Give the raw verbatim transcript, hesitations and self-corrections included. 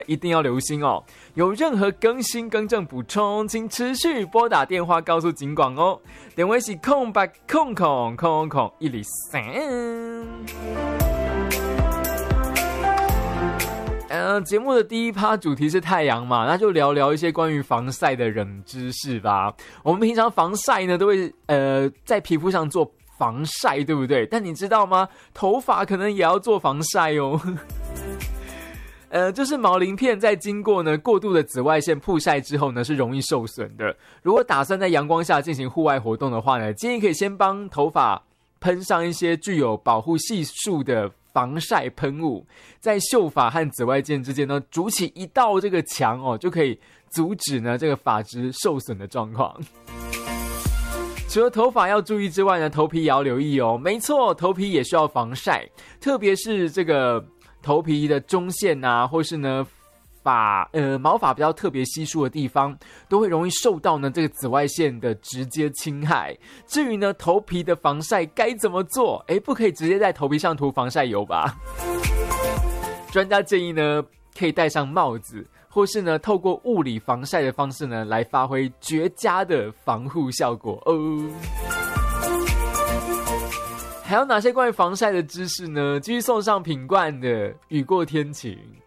一定要留心哦。有任何更新更正补充，请持续拨打电话告诉警广哦。电话是空八空空空空一零三。呃，节目的第一趴主题是太阳嘛，那就聊聊一些关于防晒的冷知识吧。我们平常防晒呢，都会呃在皮肤上做防晒，对不对？但你知道吗？头发可能也要做防晒哦。呃，就是毛鳞片在经过呢过度的紫外线曝晒之后呢，是容易受损的。如果打算在阳光下进行户外活动的话呢，建议可以先帮头发喷上一些具有保护系数的防晒喷雾，在秀发和紫外线之间呢筑起一道这个墙哦，就可以阻止呢这个发质受损的状况。除了头发要注意之外呢，头皮也要留意哦。没错，头皮也需要防晒，特别是这个头皮的中线啊，或是呢发呃毛发比较特别稀疏的地方，都会容易受到呢这个紫外线的直接侵害。至于呢头皮的防晒该怎么做？哎，不可以直接在头皮上涂防晒油吧？专家建议呢，可以戴上帽子，或是呢透过物理防晒的方式呢，来发挥绝佳的防护效果哦。还有哪些关于防晒的知识呢？继续送上品冠的《雨过天晴》。